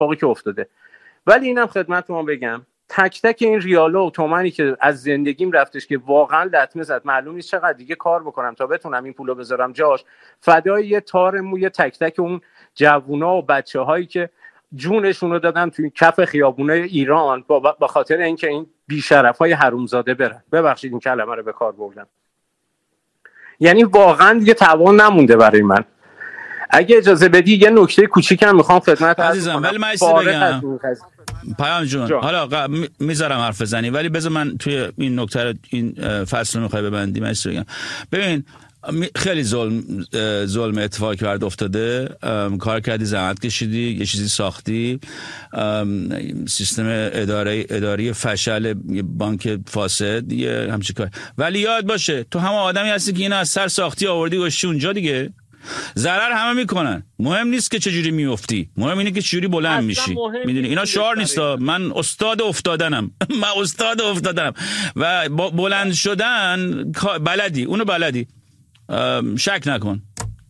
اتفاقی که افتاده. ولی اینم خدمتتون بگم تک تک این ریالا و تومانی که از زندگیم رفتش که واقعا لطمه زد، معلوم نیست چقدر دیگه کار بکنم تا بتونم این پولو بذارم جاش، فدای یه تار موی تک تک اون جوونا و بچه‌هایی که جونشون رو دادن توی کف خیابونه ایران با خاطر اینکه این بی‌شرفای حرومزاده برن. ببخشید این کلمه رو به کار بردم. یعنی واقعا دیگه توان نمونده برای من. اگه اجازه بدی یه نکته کوچیکم میخوام خدمت عزیزم، ولی من بگم پیام جون حالا میذارم حرف بزنی، ولی بذار من توی این نکته این فصل رو میخوای ببندی. من بگم ببین خیلی ظلم اتفاقی که برات افتاده، کار کردی، زحمت کشیدی، یه چیزی ساختی، سیستم اداری فشل، بانک فاسد، یه همچین کار. ولی یاد باشه تو هم آدمی هستی که اینو از سر ساختی آوردی گوشتی اونجا دیگه. ضرر همه میکنن، مهم نیست که چجوری میافتی، مهم اینه که چجوری بلند میشی. میدونی اینا شعار نیستا، من استاد افتادنم من استاد افتادنم و بلند شدن بلدی، اونو بلدی، شک نکن.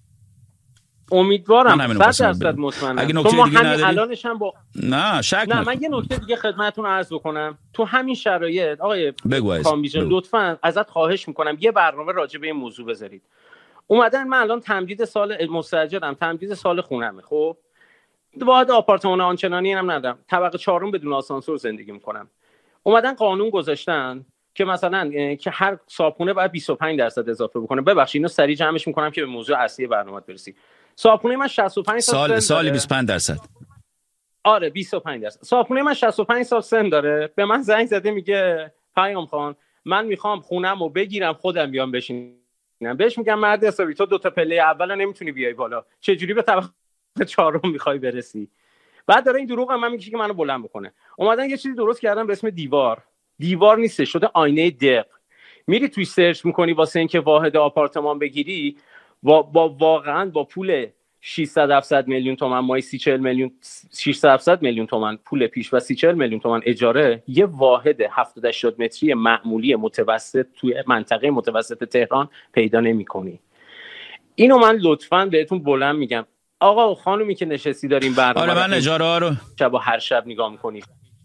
امیدوارم 100% مطمئنم. اگه نکته دیگه نداری الانش هم نه شک نکن. من یه نکته دیگه خدمتتون عرض بکنم. تو همین شرایط آقای کامبیزن لطفاً ازت خواهش میکنم یه برنامه راجع به این موضوع بذارید. اومدن من الان تمدید سال مستاجرم، تمدید سال خونمه، خب واحد آپارتمان آنچنانی هم ندارم، طبقه 4 بدون آسانسور زندگی میکنم. اومدن قانون گذاشتن که مثلا که هر صابخونه باید 25% اضافه بکنه. ببخشید اینو سریع جمعش میکنم که به موضوع اصلی برنامه برسی. صابخونه من 65 سال 25%. آره 25%. صابخونه من 65 سال سن داره. به من زنگ زده میگه پیام خان من میخوام خونمو بگیرم خودم بیام بشینم. بهش میگم مرد حسابی تو 2 تا پله اولو نمیتونی بیای بالا، چه جوری به طبقه 4 میخوای برسی؟ بعد داره این دروغ من میگه که منو بلند بکنه. اومدن یه چیزی درست کردن به اسم دیوار نیست، شده آینه دق. میری توی سرچ میکنی واسه اینکه واحد آپارتمان بگیری واقعا با پول 600 میلیون تومان مای 600 میلیون تومان پول پیش و 40 میلیون تومان اجاره، یه واحد 70-80 متری معمولی متوسط توی منطقه متوسط تهران پیدا نمی‌کنی. اینو من لطفاً بهتون بلند میگم. آقا و خانومی که نشستی داریم برنامه من اجاره ها رو شب و هر شب نگاه می‌کنی.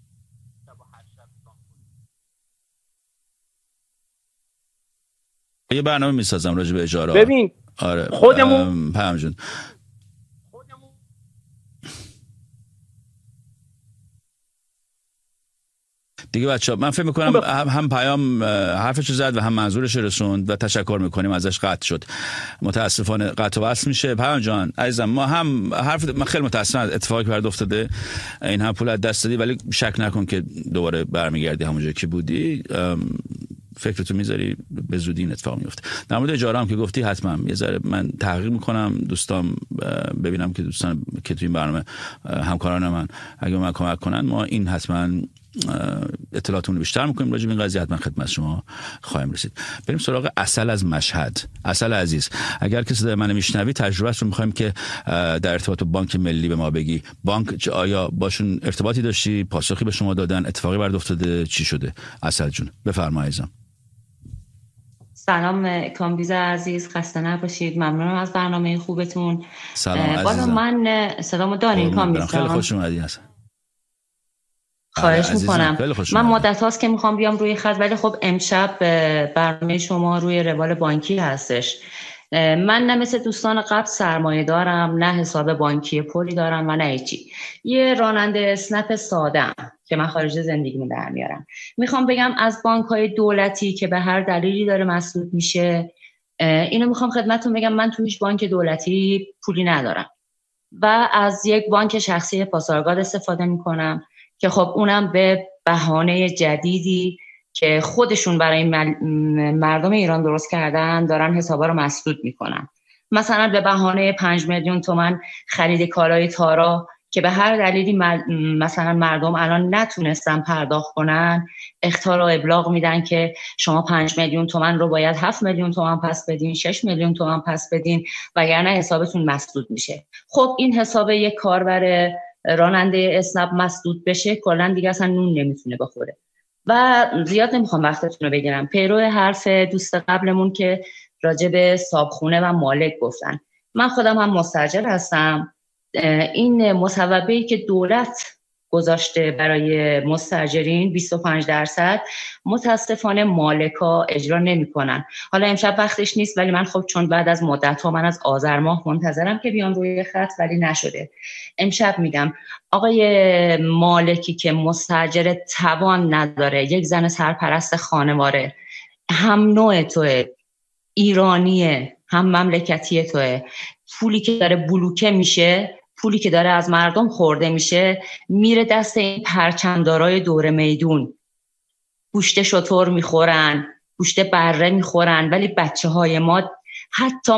یه برنامه میسازم راجع به اجاره. ببین آره خودمون پیام جون دیگه بچه‌ها من فکر می‌کنم هم پیام حرفش رو زد و هم منظورش رسوند و تشکر می‌کنیم ازش. قطع شد متاسفانه، قطع و وصل میشه. پیام جان عزیزم ما هم من خیلی متاسفم از اتفاقی که برات افتاده، این هم پول از دست دادی ولی شک نکن که دوباره برمیگردی همونجایی که بودی. فکرتو میذاری به زودی این اتفاق میفته. در مورد اجاره هم که گفتی حتما یه ذره من تحقیق میکنم، دوستان ببینم که دوستان که تو این برنامه همکاران من اگه من کمک کنن ما این حتما اطلاعاتون رو بیشتر میکنیم راجع به این قضیه، حتما خدمت شما خواهیم رسید. بریم سراغ عسل از مشهد. عسل عزیز اگر کسی صدای منو میشنوی تجربه‌اش رو میخوایم که در ارتباط با بانک ملی به ما بگی. بانک آیا باشون ارتباطی داشتی، پاسخی به شما دادن، اتفاقی برات افتاده، چی شده؟ عسل جون بفرمایید. عزیزم سلام کامبیز عزیز، خسته نباشید، ممنونم از برنامه خوبتون. سلام عزیزم. من صدامو دارین کامبیز؟ خیلی خوش اومدین. هستم خواهش میکنم. من مدت هاست که میخوام بیام روی خط ولی خب امشب برنامه شما روی روال بانکی هستش. من نه مثل دوستان قبل سرمایه دارم، نه حساب بانکی پولی دارم و نه هیچی. یه راننده اسنپ ساده‌ام که من خارج زندگیمو در میارم. میخوام بگم از بانک‌های دولتی که به هر دلیلی داره مسدود میشه، اینو میخوام خدمتتون بگم من تو هیچ بانک دولتی پولی ندارم و از یک بانک شخصی پاسارگاد استفاده میکنم که خب اونم به بهانه جدیدی که خودشون برای مردم ایران درست کردن دارن حسابا رو مسدود میکنن. مثلا به بهانه 5 میلیون تومان خرید کالای تارا که به هر دلیلی مثلا مردم الان نتونستن پرداخت کنن، اخطار و ابلاغ میدن که شما 5 میلیون تومان رو باید 7 میلیون تومان پس بدین، 6 میلیون تومان پس بدین وگرنه حسابتون مسدود میشه. خب این حساب یک کاربر راننده اسنپ مسدود بشه کلا دیگه اصلا نون نمیتونه بخوره. و زیاد نمیخوام وقتتون رو بگیرم، پیرو حرف دوست قبلمون که راجع به صابخونه و مالک گفتن، من خودم هم مستاجر هستم، این مصوبه‌ای که دولت گذاشته برای مستاجرین 25%، متاسفانه مالکا اجرا نمی‌کنن. حالا امشب وقتش نیست، ولی من خب چون بعد از مدت‌ها من از آذر ماه منتظرم که بیام روی خط، ولی نشده. امشب میگم آقای مالکی که مستاجر توان نداره، یک زن سرپرست خانواره، هم نوع توه، ایرانیه، هم مملکتی توه، پولی که داره بلوکه میشه، پولی که داره از مردم خورده میشه، میره دست این پرچمدارای دور میدون. گوشت شتر میخورن، گوشت بره میخورن، ولی بچه‌های ما حتی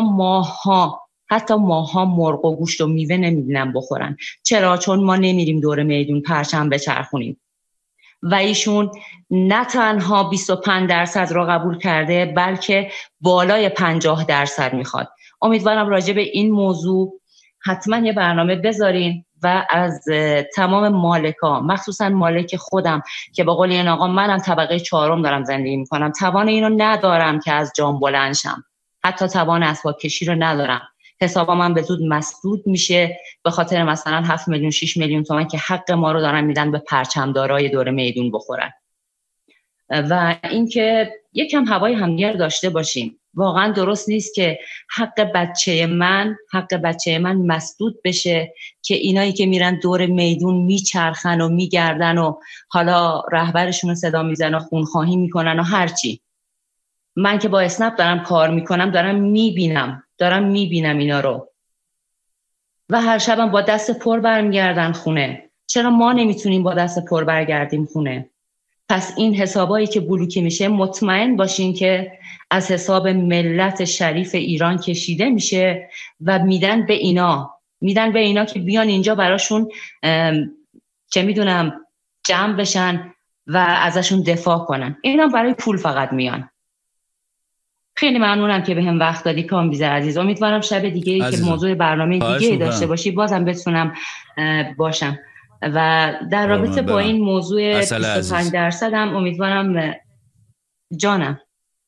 ماها مرغ و گوشت و میوه نمیبینن بخورن. چرا؟ چون ما نمیریم دور میدون پرچم بچرخونیم. و ایشون نه تنها 25% رو قبول کرده، بلکه بالای 50% میخواد. امیدوارم راجع به این موضوع حتما یه برنامه بذارین و از تمام مالکا، مخصوصا مالک خودم که به قول این آقا منم طبقه 4 دارم زندگی میکنم، توان اینو ندارم که از جام بلند شم، حتی توان اسباب کشی رو ندارم، حسابم هم به زود مسدود میشه به خاطر مثلا 7 میلیون 6 میلیون تومان که حق ما رو دارن میدن به پرچمدارای دور میدون بخورن. و اینکه یکم هوای همدیگه رو داشته باشیم. واقعا درست نیست که حق بچه من مسدود بشه که اینایی که میرن دور میدون میچرخن و میگردن و حالا رهبرشون رو صدا میزنن و خونخواهی میکنن و هرچی. من که با اسنپ دارم کار میکنم، دارم میبینم اینا رو و هر شبم با دست پر برمیگردن خونه. چرا ما نمیتونیم با دست پر برگردیم خونه؟ پس این حسابایی که بلوکه میشه مطمئن باشین که از حساب ملت شریف ایران کشیده میشه و میدن به اینا که بیان اینجا براشون چه میدونم جمع بشن و ازشون دفاع کنن. اینا برای پول فقط میان. خیلی ممنونم که بهم وقت دادی کامبیز عزیز. امیدوارم شب دیگه ای که موضوع برنامه دیگه داشته باشی بازم بتونم باشم. و در رابطه با این موضوع 25% هم امیدوارم جانم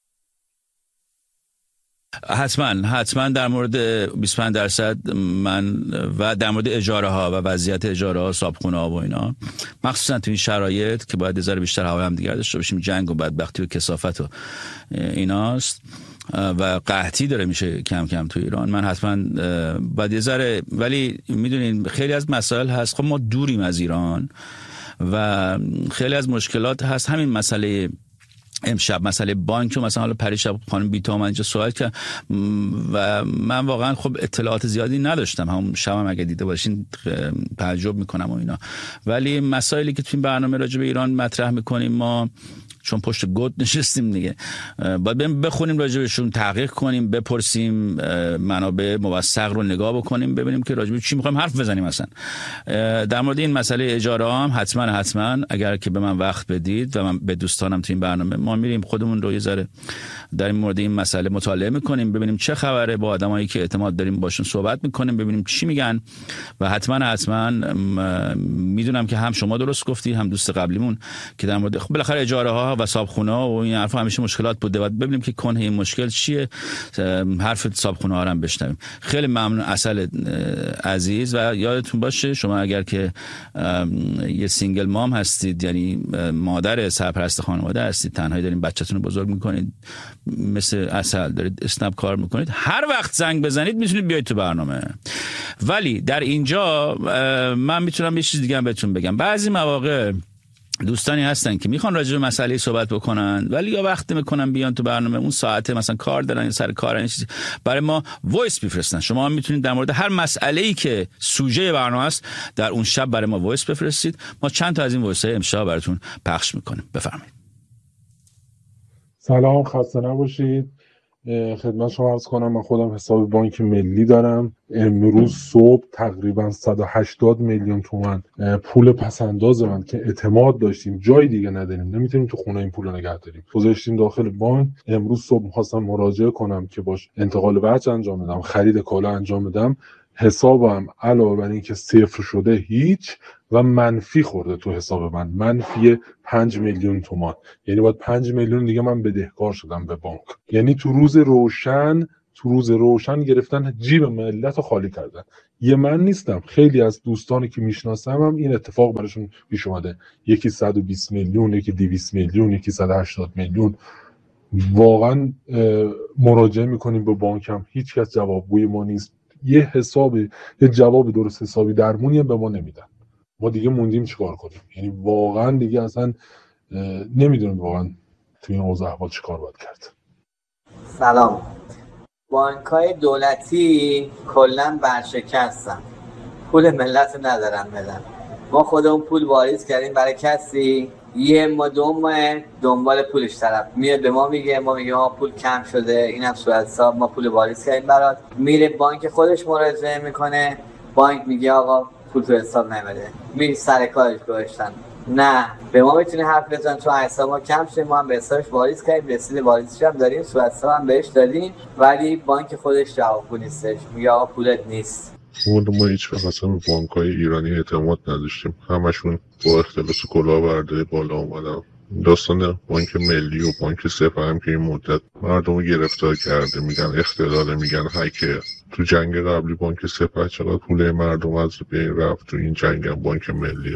حتما در مورد 25% من و در مورد اجاره ها و وضعیت اجاره ها، صابخونه ها و اینا، مخصوصا تو این شرایط که باید ذره بیشتر هوا هم دیگه داشته باشیم، جنگ و بدبختی و کثافت و ایناست و قحطی داره میشه کم کم تو ایران، من حتما باید یه ذره، ولی میدونین خیلی از مسائل هست. خب ما دوریم از ایران و خیلی از مشکلات هست. همین مسئله امشب، مسئله بانک و مثلا حالا پریشب خانم بیتا من اینجا سوال کرد و من واقعا خب اطلاعات زیادی نداشتم، همون شبم اگه دیده باشین تعجب میکنم و اینا. ولی مسائلی که تو این برنامه راجع به ایران مطرح میکنیم ما چون پشت گود نشستیم دیگه، باید بخونیم راجع بهشون، تحقیق کنیم، بپرسیم، منابع موثق رو نگاه بکنیم، ببینیم که راجع به چی میخوایم حرف بزنیم. مثلا در مورد این مسئله اجاره هم حتما اگر که به من وقت بدید و من به دوستانم تو این برنامه، ما میریم خودمون رو یه ذره در این مورد این مسئله مطالعه میکنیم، ببینیم چه خبره، با آدمایی که اعتماد داریم باشون صحبت میکنیم، ببینیم چی میگن. و حتما میدونم که هم شما درست گفتی، هم دوست قبلیمون، که در مورد خب بالاخره اجاره ها و صابخونه ها و این حرفا همیشه مشکلات بوده و ببینیم که کنه این مشکل چیه، حرف صابخونه ها رو هم بشنویم. خیلی ممنون عسل عزیز. و یادتون باشه شما اگر که یه سینگل مام هستید، یعنی مادر سرپرست خانواده هستید، تنهایی دارین بچه‌تون رو بزرگ میکنید، مثل عسل دارید اسنپ کار میکنید، هر وقت زنگ بزنید میتونید بیاید تو برنامه. ولی در اینجا من میتونم یه چیز دیگه هم بهتون بگم. بعضی مواقع دوستانی هستن که میخوان راجع به مسئله صحبت بکنن ولی یا وقت میکنن بیان تو برنامه، اون ساعته مثلا کار دارن یا سر کارن، چیزی برای ما وایس بفرستن. شما هم میتونید در مورد هر مسئله‌ای که سوژه برنامه است در اون شب برای ما وایس بفرستید. ما چند تا از این وایس‌ها امشب براتون پخش میکنیم. بفرمایید. سلام، خسته نباشید. خدمت شما عرض کنم من خودم حساب بانک ملی دارم. امروز صبح تقریبا 180 میلیون تومان پول پسنداز من که اعتماد داشتیم جای دیگه نداریم، نمیتونیم تو خونه این پول رو نگه داریم، گذاشتیم داخل بانک. امروز صبح می‌خواستم مراجعه کنم که باش انتقال وجه انجام بدم، خرید کالا انجام بدم، حسابم علاوه بر این که صفر شده هیچ و منفی خورده تو حساب من، منفی 5 میلیون تومان. یعنی باید 5 میلیون دیگه من بدهکار شدم به بانک. یعنی تو روز روشن تو روز روشن گرفتن جیب ملت رو خالی کردن. یه من نیستم، خیلی از دوستانی که میشناسم هم این اتفاق براشون پیش اومده. یکی 120 میلیون، یکی 200 میلیون، یکی 180 میلیون. واقعا مراجعه میکنیم به بانکم، هیچ کس جوابگوی ما نیست. یه جواب درست حسابی درمونی هم به ما نمیدن. ما دیگه موندیم چیکار کنیم. یعنی واقعا دیگه اصلا نمیدونم واقعا توی این اوضاع احوال چیکار باید کرد. سلام. بانک‌های دولتی کلاً ورشکستن، پول ملت ندارن بدن. ما خودمون پول واریز کردیم برای کسی، یه ما دنبال پولش طرف میاد به ما میگه، ما پول کم شده، اینم صورت حساب، ما پول واریز کردیم برات. میره بانک خودش مراجعه میکنه، بانک میگه آقا پول تو حساب نمیده، میری سر کارش گذاشتن. نه به ما میتونی حرف بزن چون حساب ما کم شده، ما هم به حسابش واریز کردیم، رسید واریزش هم داریم، صورت حساب هم بهش دادیم، ولی بانک خودش جوابگو نیستش، میگه آقا پولت نیست. ما هیچ وقت اصلا به بانک‌های ایرانی اعتماد نداشتیم، همشون با اختلاس کلاهبرداری بالا اومدن. داستان بانک ملی و بانک سپه هم که این مدت مردم رو گرفتار کرده، میگن اختلاله، میگن هکه. تو جنگ قبلی بانک سپه چقدر پول مردم از بین رفت، تو این جنگ هم بانک ملی.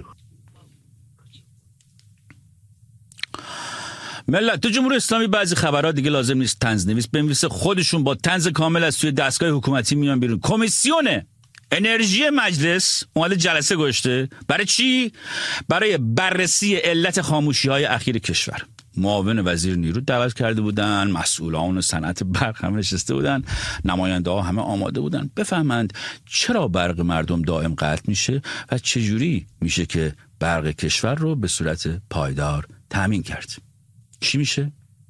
ملت تو جمهوری اسلامی بعضی خبرات دیگه لازم نیست طنز نویس بنویسه، خودشون با طنز کامل از توی دستگاه حکومتی میان بیرون. کمیسیون انرژی مجلس اومده جلسه گذاشته. برای چی؟ برای بررسی علت خاموشی‌های اخیر کشور. معاون وزیر نیرو دعوت کرده بودن، مسئولان صنعت برق هم نشسته بودن، نماینده‌ها همه آماده بودن بفهمند چرا برق مردم دائم قطع میشه و چجوری میشه که برق کشور رو به صورت پایدار تامین کرد. چی میشه؟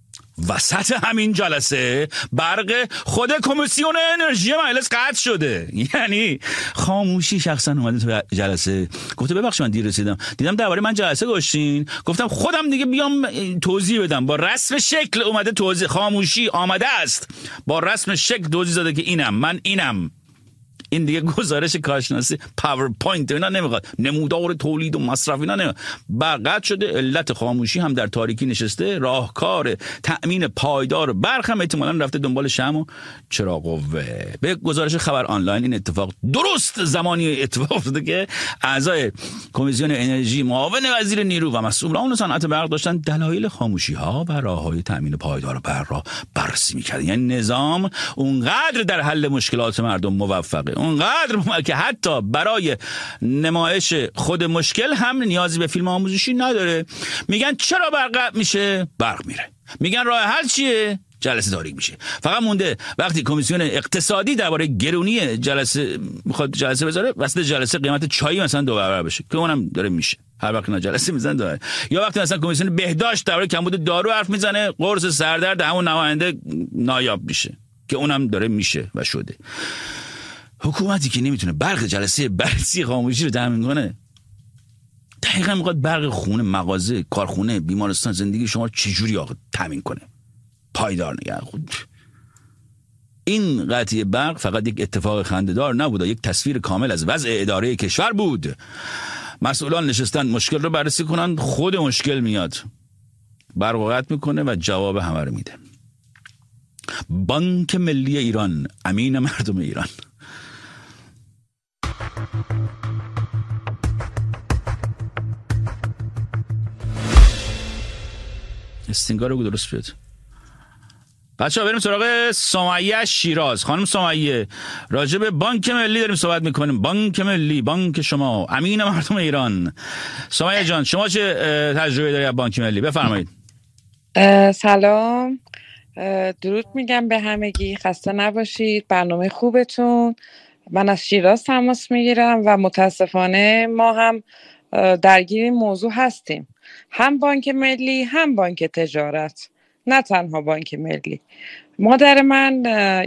وسط همین جلسه برق خود کمیسیون انرژی مجلس قطع شده. یعنی خاموشی شخصا اومده تو جلسه گفته ببخشید من دیر رسیدم، دیدم درباره من جلسه گذاشتین، گفتم خودم دیگه بیام توضیح بدم. با رسم شکل اومده توضیح، خاموشی آمده است با رسم شکل توضیح داده که اینم. این دیگه گزارش کارشناسی پاورپوینت اینا نمیخواد، نمودار تولید و مصرف اینا نمیخواد. برقت شده، علت خاموشی هم در تاریکی نشسته، راهکار تأمین پایدار برق هم احتمالاً رفته دنبال شمع و چراغ قوه. به گزارش خبر آنلاین این اتفاق درست زمانی اتفاق افتاده که اعضای کمیسیون انرژی، معاون وزیر نیرو و مسئولان صنعت برق داشتن دلایل خاموشی ها و راههای تأمین پایدار برق را بررسی می‌کردن. یعنی نظام اونقدر در حل مشکلات مردم موفقه، اونقدر که حتی برای نمایش خود مشکل هم نیازی به فیلم آموزشی نداره. میگن چرا برق میشه؟ برق میره. میگن راه حل چیه؟ جلسه تاریک میشه. فقط مونده وقتی کمیسیون اقتصادی درباره گرونی جلسه میخواد جلسه بذاره، وسط جلسه قیمت چای مثلا 2 برابر بشه که اونم داره میشه. هر وقت اینا جلسه میزنن داره. یا وقتی مثلا کمیسیون بهداشت درباره کمبود دارو حرف میزنه، قرص سردرد همون نماینده نایاب میشه که اونم داره میشه و شده. حکومتی که نمیتونه برق جلسه بررسی خاموشی رو تامین کنه، دقیقاً میخواد برق خونه، مغازه، کارخونه، بیمارستان، زندگی شما رو چجوری تامین کنه، پایدار نگه خود. این قطعی برق فقط یک اتفاق خنده‌دار نبود، یک تصویر کامل از وضع اداره کشور بود. مسئولان نشستن مشکل رو بررسی کنن، خود مشکل میاد برق قطع میکنه و جواب همه رو میده. بانک ملی ایران، امین مردم ایران. استینگار رو درست بیاد. بچه‌ها بریم سراغ سمیه شیراز. خانم سمیه، راجع به بانک ملی داریم صحبت میکنیم. بانک ملی، بانک شما، امین مردم ایران. سمیه جان، شما چه تجربه داری از بانک ملی؟ بفرمایید. سلام، درود میگم به همگی، خسته نباشید. برنامه خوبتون. من از شیراز تماس میگیرم و متاسفانه ما هم درگیر این موضوع هستیم، هم بانک ملی هم بانک تجارت، نه تنها بانک ملی. مادر من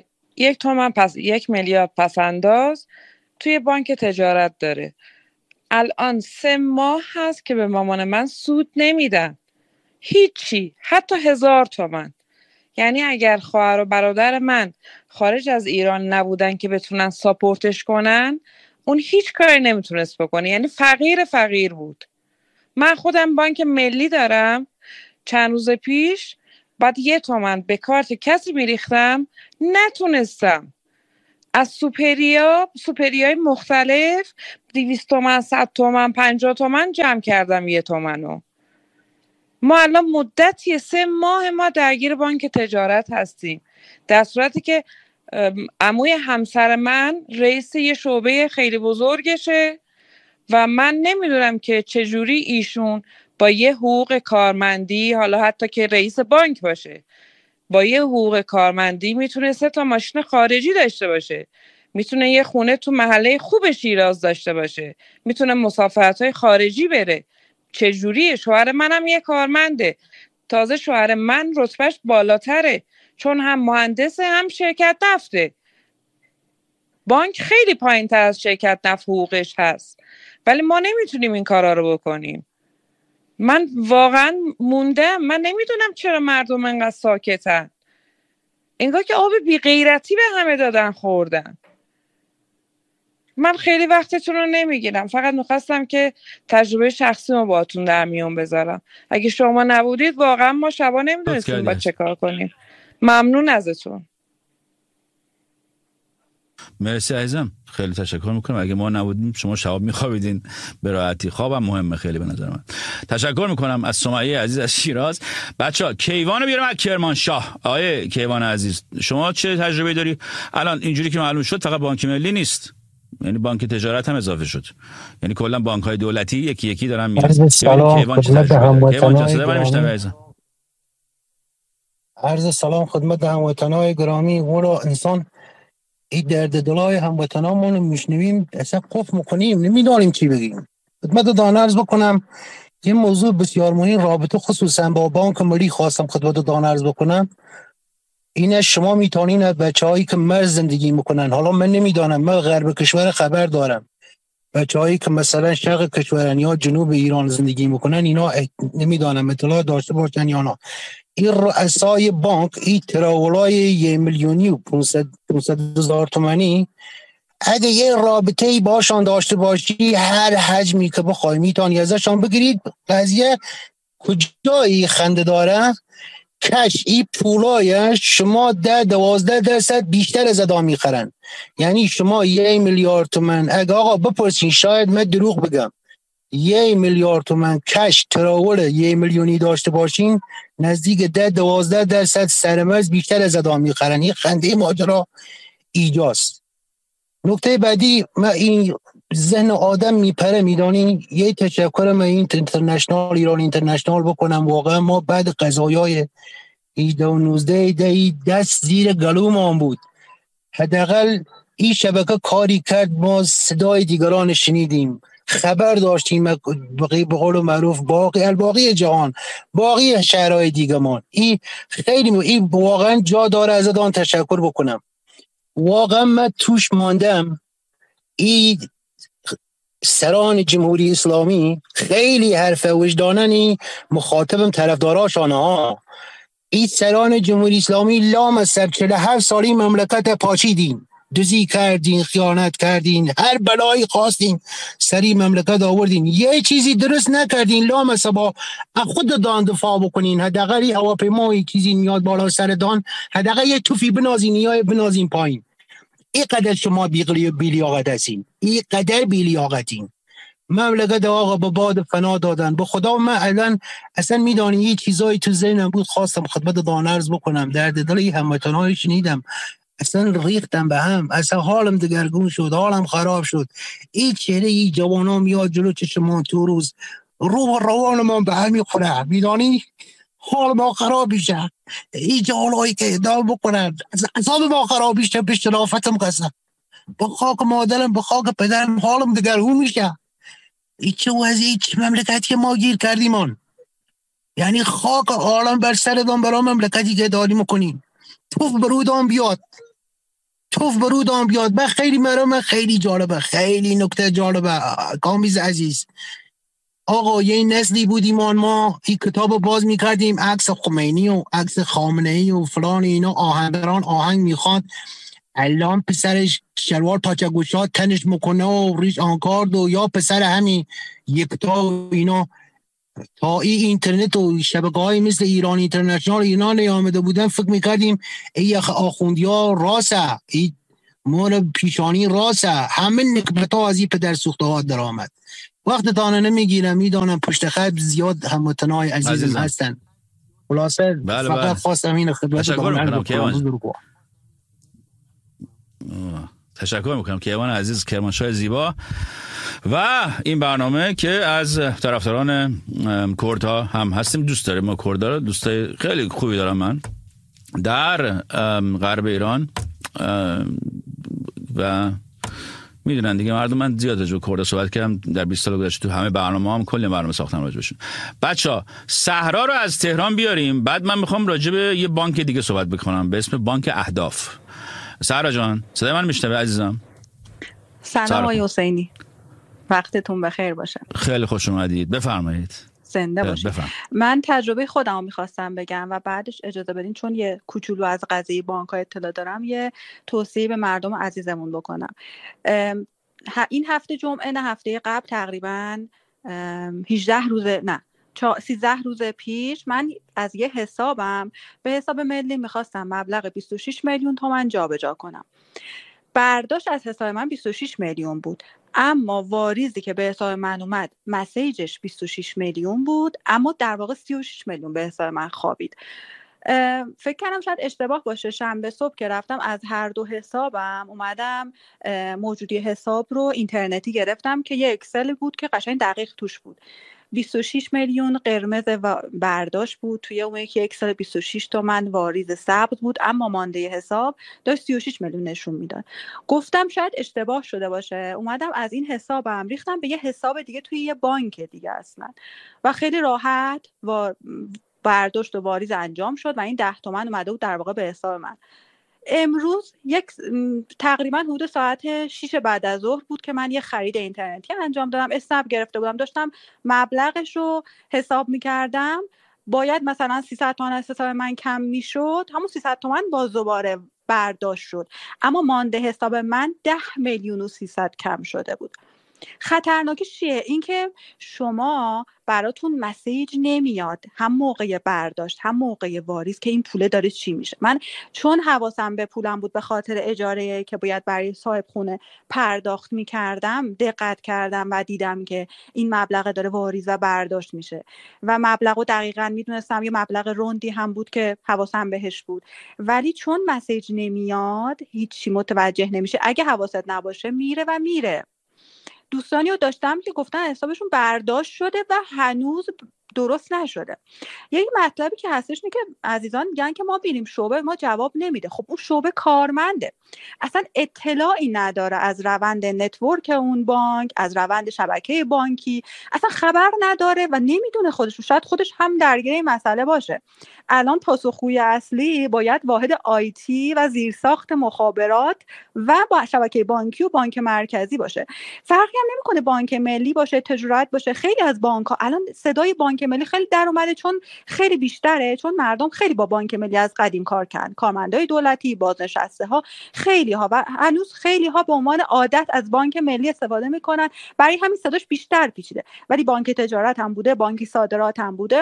1 میلیارد پس انداز توی بانک تجارت داره. الان 3 ماه هست که به مامان من سود نمیدن، هیچی، حتی 1000 تومان. یعنی اگر خواهر و برادر من خارج از ایران نبودن که بتونن ساپورتش کنن، اون هیچ کاری نمیتونست بکنه. یعنی فقیر بود. من خودم بانک ملی دارم. چند روز پیش بعد 1 تومن به کارت کسی میریختم، نتونستم. از سوپریای مختلف 200 تومن، 100 تومن، 50 تومن جمع کردم 1 تومنو. ما الان مدتی 3 ماه ما درگیر بانک تجارت هستیم، در صورتی که عموی همسر من رئیس یه شعبه خیلی بزرگشه و من نمیدونم که چجوری ایشون با یه حقوق کارمندی، حالا حتی که رئیس بانک باشه، با یه حقوق کارمندی میتونه 3 تا ماشین خارجی داشته باشه، میتونه یه خونه تو محله خوب شیراز داشته باشه، میتونه مسافرت‌های خارجی بره. چجوریه؟ شوهر منم یه کارمنده، تازه شوهر من رتبهش بالاتره چون هم مهندسه هم شرکت نفته. بانک خیلی پایین‌تر از شرکت نفت حقوقش هست، ولی ما نمیتونیم این کارا رو بکنیم. من واقعا موندم، من نمیدونم چرا مردم انقدر ساکتن، انگار که آب بی غیرتی به همه دادن خوردن. من خیلی وقتتون رو نمیگیرم، فقط میخواستم که تجربه شخصی رو باهاتون در میون بذارم. اگه شما نبودید واقعا ما شبا نمیدونستیم با چه کار کنیم. ممنون ازتون. مرسی عزیزم، خیلی تشکر میکنم. اگه ما نبودیم شما شب میخوابیدین به راحتی. خوابم مهمه خیلی به نظر من. تشکر میکنم از سمیه عزیز از شیراز. بچه‌ها کیوانو بیارم از کرمانشاه. آقای کیوان عزیز، شما چه تجربه داری؟ الان اینجوری که معلوم شد فقط بانک ملی نیست، یعنی بانک تجارت هم اضافه شد، یعنی کلا بانک‌های دولتی یکی یکی دارن میاد. کیوان چه تجربه داره؟ عرض سلام خدمت هموطنان گرامی. ورا انسان این درد دلای هموطنامون میشنویم اصلا قفل میکنیم، نمیدانیم چی بگیم. خدمت دان عرض بکنم یه موضوع بسیار مهم، رابطه خصوصا با بانک ملی خواستم خدمت دان عرض بکنم. اینه شما میتونین بچه‌هایی که مرز زندگی میکنن، حالا من نمیدانم، من غرب کشور خبر دارم، بچه‌هایی که مثلا شرق کشورن یا جنوب ایران زندگی میکنن، اینا نمیدانم اطلاع داشته باشن یا نه. این رؤسای بانک این تراولای 1,500,000 تومانی اگه یه رابطه‌ای باشان داشته باشی، هر حجمی که بخوای میتونی ازشان بگیرید. قضیه کجایی خنده داره؟ کش این پولای شما 10-12% بیشتر از ادا میخرن. یعنی شما 1 میلیارد تومان، اگه آقا بپرسین شاید من دروغ بگم، 1 میلیارد تومان کش تراول 1 میلیونی داشته باشین، نزدیک 10-12% سرمرز بیشتر از ادا میخرن. این خنده ماجرا ایجاست. نکته بعدی، من این ذهن آدم میپره، میدانین یه تشکر من این اینترنشنال ایران اینترنشنال بکنم. واقعا ما بعد قضایای 18 و 19 دست زیر گلومان بود، حداقل این شبکه کاری کرد، ما صدای دیگران شنیدیم، خبر داشتیم. به قول معروف باقی جهان، باقی شهرهای دیگمان، این خیلی این واقعا جا داره از آن تشکر بکنم. واقعا من توش ماندم. این سران جمهوری اسلامی خیلی حرف وجداننی مخاطبم طرفداراشان ها. این سران جمهوری اسلامی لامصب 47 سالی مملکت پاشیدین، دزی کردین، خیانت کردین، هر بلایی خواستین سری مملکت آوردین، یه چیزی درست نکردین. لامصب خود دان دفاع بکنین، حداقل هواپیمایی چیزی میاد بالا سر دان، حداقل یه توفی بنازین یا بنازین پایین. این قدر شما بیلیاقت هستین، این قدر بیلیاقتین. مملکت آقا به باد فنا دادن. به خدا من الان اصلا میدانی یه چیزایی تو ذهنم بود، خواستم خدمت دان عرض بکنم، درد دل این هموطنای شنیدم، اصلا ریختم به هم، اصلا حالم دگرگون شد، حالم خراب شد. این چهره این جوانا میاد جلو چشمان، تو روز روح روان من به هم میخوره، میدانی حال ما خراب میشه. این جوانایی که ادعا بکنن عذاب ما خراب میشه، به شرافتم قسم، به خاک مادرم، به خاک پدرم، حالم دگرگون میشه. این چه وضعی، چه مملکتی ما گیر کردیم. یعنی خاک عالم بر سرتان برای مملکتی که ادعا میکنین. توف برودان بیاد، توف برودان بیاد. من خیلی مرام خیلی جالبه، خیلی نکته جالبه. کامیز عزیز آقا، یه نسلی بودیم ما این کتاب باز میکردیم، عکس خمینی و عکس خامنه‌ای و فلان اینا، آهنگران آهنگ میخواد، الان پسرش شلوار پاچه گوشات تنش میکنه و ریش آنکارد، و یا پسر همین یکتا و اینا تا این اینترنت و شبکه‌های مثل ایران اینترنشنال اینا نیامده بودن فکر میکردیم ای آخوندیا راسه، ای مور پیشانی راسه، همه نکبت ها از این پدر سوخته ها در آمد. وقت تانه نمیگیرم، میدانم پشت خط زیاد هموطنای عزیزم هستن. خلاصه فقط خواستم این خدمت تشکر میکنم کیوان عزیز، کرمانشاه زیبا. و این برنامه که از طرفداران کردها هم هستیم، دوست داریم ما کردها رو، دوستای خیلی خوبی دارم من در غرب ایران و میدونن دیگه مردم. من زیاد راجع به کرد صحبت کردم در 20 سال گذشته، تو همه برنامه هم کلی برنامه ساختم راجع بهشون. بچا صحرا رو از تهران بیاریم، بعد من میخوام راجع به یه بانک دیگه صحبت بکنم به اسم بانک اهداف. صحرا جان صدای من میشنوه عزیزم؟ سلام آقای حسینی، وقتتون بخیر باشه. خیلی خوش اومدید، بفرمایید. زنده باشید. من تجربه خودم میخواستم بگم و بعدش اجازه بدین چون یه کوچولو از قضیه بانک‌ها اطلاع دارم یه توصیه به مردم عزیزمون بکنم. این هفته جمعه نه هفته قبل تقریبا 13 روز پیش من از یه حسابم به حساب ملی میخواستم مبلغ 26 میلیون تومان جابجا کنم. برداشت از حساب من 26 میلیون بود، اما واریزی که به حساب من اومد مسیجش 26 میلیون بود، اما در واقع 36 میلیون به حساب من خوابید. فکر کردم شاید اشتباه باشه. شنبه صبح که رفتم از هر دو حسابم اومدم موجودی حساب رو اینترنتی گرفتم که یه اکسل بود که قشنگ دقیق توش بود. 26 میلیون قرمز و برداشت بود، توی اون یکی اکسل 26 تومن واریز سبز بود، اما مانده حساب داشت 36 میلیون نشون میداد. گفتم شاید اشتباه شده باشه، اومدم از این حسابم ریختم به یه حساب دیگه توی یه بانک دیگه اصلا و خیلی راحت برداشت و واریز انجام شد و این 10 تومن اومده بود در واقع به حساب من. امروز تقریبا حدود ساعت 6 بعد از ظهر بود که من یه خرید اینترنتی انجام دادم. اسنپ گرفته بودم، داشتم مبلغش رو حساب میکردم، باید مثلا 300 تومان از حساب من کم میشد، همون 300 تومان باز دوباره برداشت شد، اما مانده حساب من 10 میلیون و 300 کم شده بود. خطرناکش چیه؟ اینکه شما براتون مسیج نمیاد هم موقع برداشت هم موقع واریز که این پوله داره چی میشه. من چون حواسم به پولم بود به خاطر اجاره که باید برای صاحب خونه پرداخت میکردم، دقت کردم و دیدم که این مبلغ داره واریز و برداشت میشه و مبلغو دقیقاً میدونستم، یه مبلغ روندی هم بود که حواسم بهش بود، ولی چون مسیج نمیاد هیچی متوجه نمیشه. اگه حواست نباشه میره و میره. دوستانی رو داشتم که گفتن حسابشون برداشت شده و هنوز درست نشده. یه مطلبی که هستش اینه که عزیزان میگن که ما بیریم شعبه ما جواب نمیده. خب اون شعبه کارمنده، اصلا اطلاعی نداره از روند نتورک اون بانک، از روند شبکه بانکی، اصلا خبر نداره و نمیدونه خودش، شاید خودش هم درگیر این مسئله باشه. الان پاسخگوی اصلی باید واحد آیتی و زیرساخت مخابرات و با شبکه بانکی و بانک مرکزی باشه. فرقی هم نمیکنه بانک ملی باشه، تجارت باشه. خیلی از بانک‌ها الان صدای بانک ملی خیلی در اومده چون خیلی بیشتره، چون مردم خیلی با بانک ملی از قدیم کار کردن، کارمندای دولتی، بازنشسته ها، خیلی ها و هنوز خیلی ها به عنوان عادت از بانک ملی استفاده میکنن، برای همین صداش بیشتر پیچیده. ولی بانک تجارت هم بوده، بانک صادرات هم بوده.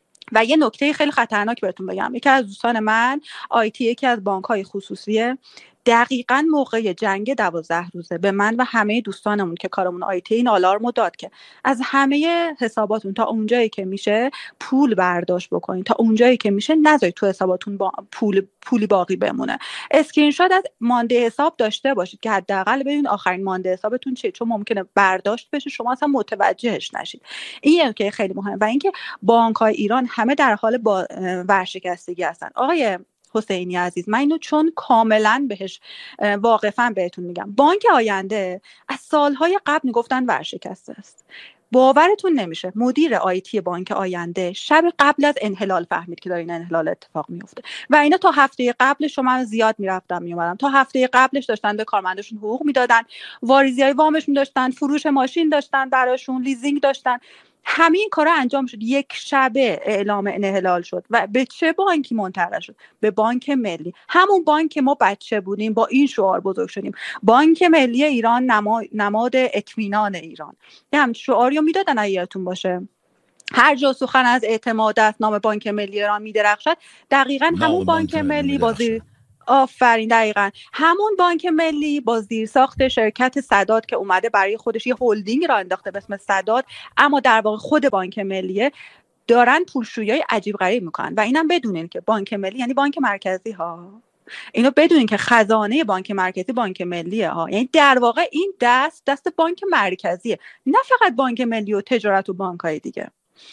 و یه نکته خیلی خطرناک بهتون بگم، یکی از دوستان من آیتی یکی از بانک‌های خصوصیه، دقیقاً موقع جنگ 12 روزه به من و همه دوستانمون که کارمون آیتی این آلارمو داد که از همه حساباتون تا اونجایی که میشه پول برداشت بکنید، تا اونجایی که میشه نذارید تو حساباتون پولی باقی بمونه. اسکرین شات از مانده حساب داشته باشید که حداقل ببینید آخرین مانده حسابتون چیه، چون ممکنه برداشت بشه شما اصلا متوجهش نشید. این که خیلی مهمه. و اینکه بانک‌های ایران همه در حال ورشکستگی هستن. آقای حسینی عزیز، من اینو چون کاملا بهش واقفم بهتون میگم، بانک آینده از سالهای قبل میگفتن ورشکسته است. باورتون نمیشه مدیر آیتی بانک آینده شب قبل از انحلال فهمید که داره این انحلال اتفاق میفته و اینا تا هفته قبلش شما زیاد میرفتم میومدم، تا هفته قبلش داشتن به کارمندشون حقوق میدادن، واریزیای وامشون داشتن، فروش ماشین داشتن براشون، لیزینگ داشتن، همین کارا انجام شد. یک شبه اعلام انحلال شد و به چه بانکی منتقل شد؟ به بانک ملی، همون بانک که ما بچه بودیم با این شعار بزرگ شدیم، بانک ملی ایران نماد اطمینان ایران. هم شعاریو میدادن، یادتون باشه هر جا سخن از اعتماد است نام بانک ملی ایران میدرخشد. دقیقاً همون بانک ملی با آفرین دقیقاً همون بانک ملی با زیرساخت شرکت سداد که اومده برای خودش یه هلدینگ را انداخته به اسم سداد، اما در واقع خود بانک ملیه، دارن پولشویی عجیب غریب میکنن. و اینم بدونین که بانک ملی یعنی بانک مرکزی ها، اینو بدونین که خزانه بانک مرکزی بانک ملیه ها، یعنی در واقع این دست بانک مرکزیه، نه فقط بانک ملی و تجارت و بانک‌های دیگه.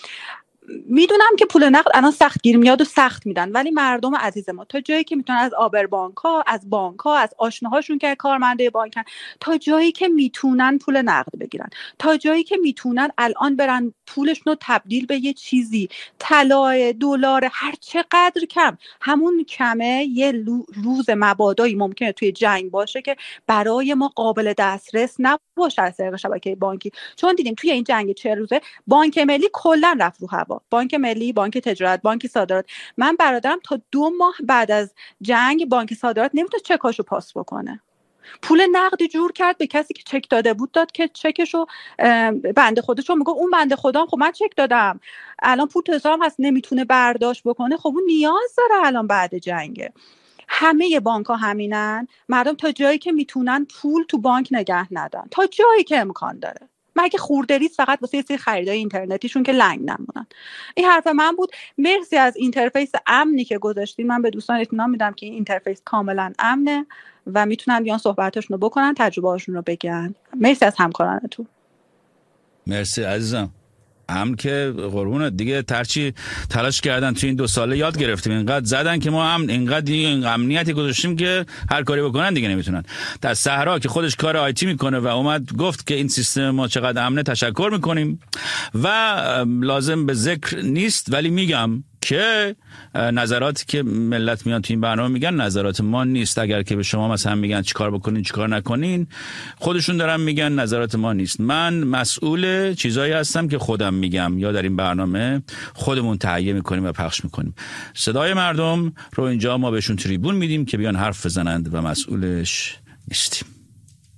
میدونم که پول نقد الان سخت گیر میاد و سخت میدن، ولی مردم عزیز ما تا جایی که میتونن از آبر بانک‌ها، از بانک‌ها، از آشناهاشون که کارمنده بانکن، تا جایی که میتونن پول نقد بگیرن، تا جایی که میتونن الان برن پولشون رو تبدیل به یه چیزی، طلا، دلار، هر چقدر کم، همون کمه یه روز مبادایی ممکنه توی جنگ باشه که برای ما قابل دسترس نباشه از طریق شبکه بانکی. چون دیدیم توی این جنگ 40 روزه بانک ملی کلا رفت رو هوا. بانک ملی، بانک تجارت، بانک صادرات. من برادرم تا 2 ماه بعد از جنگ بانک صادرات نمیتونست چکاشو پاس بکنه. پول نقدی جور کرد به کسی که چک داده بود، داد که چکشو بنده خدا، چون میگه اون بنده خدا خب من چک دادم الان پول حسابم هست نمیتونه برداشت بکنه، خب اون نیاز داره الان بعد جنگه. همه بانک‌ها همینن، مردم تا جایی که میتونن پول تو بانک نگه ندن، تا جایی که امکان داره، مگه خوردریز فقط واسه سری خریدای اینترنتیشون که لنگ نمونن. این حرف من بود. مرسی از اینترفیس امنی که گذاشتین. من به دوستان اطمینان میدم که این اینترفیس کاملا امنه و میتونن بیان صحبتاشون رو بکنن، تجربه هاشون رو بگن. مرسی از همکارانتون. مرسی عزیزم. امن که قربونت دیگه، ترچی تلاش کردن تو این 2 ساله یاد گرفتیم، اینقدر زدن که ما امن، اینقدر این امنیتی گذاشتیم که هر کاری بکنن دیگه نمیتونن. در صحرا که خودش کار آیتی میکنه و اومد گفت که این سیستم ما چقدر امنه، تشکر میکنیم و لازم به ذکر نیست ولی میگم که نظراتی که ملت میان تو این برنامه میگن نظرات ما نیست. اگر که به شما مثلا میگن چیکار بکنین چیکار نکنین، خودشون دارن میگن نظرات ما نیست. من مسئول چیزایی هستم که خودم میگم یا در این برنامه خودمون تهیه میکنیم و پخش میکنیم. صدای مردم رو اینجا ما بهشون تریبون میدیم که بیان حرف بزنند و مسئولش نیستیم.